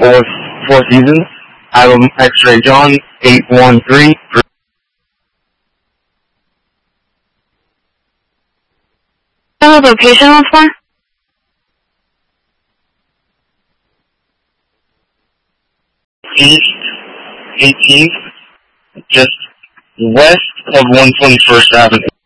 Four Seasons. I have X-Ray John 813. The location once more? East 18th, just west of 121st Avenue.